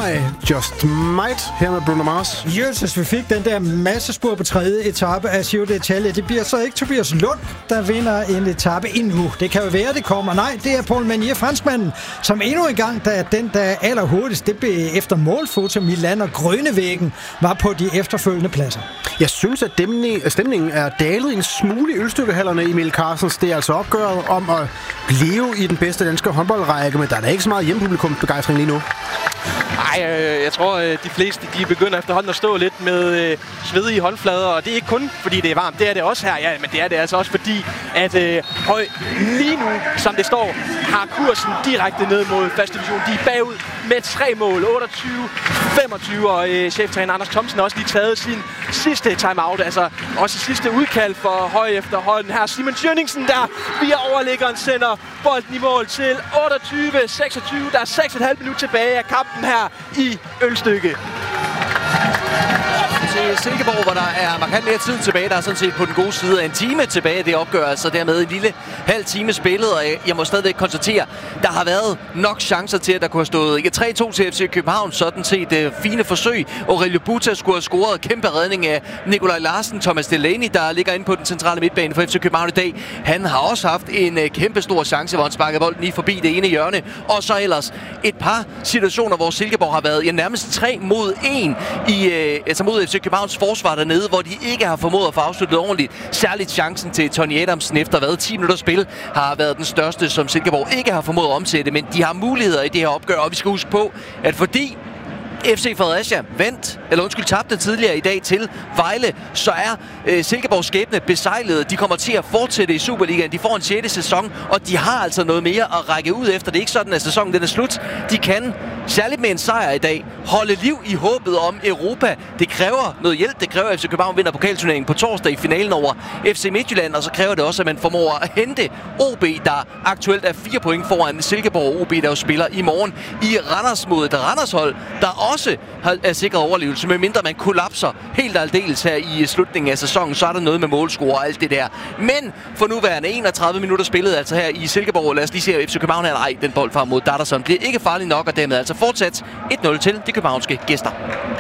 Just Might her med Bruno Mars. Jesus, vi fik den der massespur på tredje etape af Giro d'Italia. Det bliver så ikke Tobias Lund, der vinder en etape endnu. Det kan jo være, det kommer. Nej, det er Paul Manier, franskmanden, som endnu en gang, da den der er allerhurtigst, det blev efter målfoto Milan og Grønnevæggen, var på de efterfølgende pladser. Jeg synes, at stemningen er dalet en smule i ølstykkehallerne, Emil Carstens. Det er altså opgøret om at blive i den bedste danske håndboldrække, men der er da ikke så meget hjemmepublikumsbegejstring lige nu. Nej, jeg tror, de fleste de begynder efterhånden at stå lidt med svedige håndflader, og det er ikke kun fordi det er varmt, det er det også her, ja, men det er det altså også fordi, at Høj lige nu, som det står, har kursen direkte ned mod første division. De er bagud med 3 mål, 28-25, og cheftræner Anders Thomsen har også lige taget sin sidste timeout, altså også sidste udkald for Høj efterhånden. Her Simon Tjørningsen, der via overliggeren sender bolden i mål til 28-26. Der er 6,5 minutter tilbage af kampen her i Ølstykke. Til Silkeborg, hvor der er markant mere tid tilbage. Der er sådan set på den gode side af en time tilbage af det opgør, så dermed en lille halv time spillet, og jeg må stadigvæk konstatere, der har været nok chancer til, at der kunne have stået 3-2 til FC København, sådan set fine forsøg. Aurelio Buta skulle have scoret kæmpe redning af Nikolaj Larsen. Thomas Delaney, der ligger inde på den centrale midtbane for FC København i dag, han har også haft en kæmpe stor chance, hvor han sparkede bolden lige forbi det ene hjørne, og så ellers et par situationer, hvor Silkeborg har været nærmest 3 mod 1 mod FC Københavns forsvar dernede, hvor de ikke har formået at få afsluttet ordentligt. Særligt chancen til Tony Adamsen efter 10 minutter spil har været den største, som Silkeborg ikke har formået at omsætte, men de har muligheder i det her opgør, og vi skal huske på, at fordi FC Fredericia tabte tidligere i dag til Vejle, så er Silkeborgs skæbne besejlet. De kommer til at fortsætte i Superligaen. De får en 6. sæson, og de har altså noget mere at række ud efter. Det er ikke sådan, at sæsonen den er slut. De kan, særligt med en sejr i dag, holde liv i håbet om Europa. Det kræver noget hjælp. Det kræver, at FC København vinder pokalturneringen på torsdag i finalen over FC Midtjylland, og så kræver det også, at man formår at hente OB, der aktuelt er 4 point foran Silkeborg. OB, der jo spiller i morgen i Randers mod et Randers-hold, der også er sikret overlevelse, medmindre man kollapser helt aldeles her i slutningen af sæsonen, så er der noget med målscore og alt det der. Men for nuværende 31 minutter spillet altså her i Silkeborg. Lad os lige se FC København her. Nej, den bold frem mod Datterson bliver ikke farlig nok, og dermed altså fortsat 1-0 til de københavnske gæster.